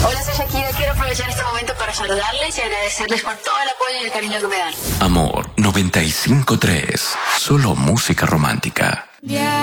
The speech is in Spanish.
Hola, soy Shakira. Quiero aprovechar este momento para saludarles y agradecerles por todo el apoyo y el cariño que me dan. Amor 95.3. Solo música romántica.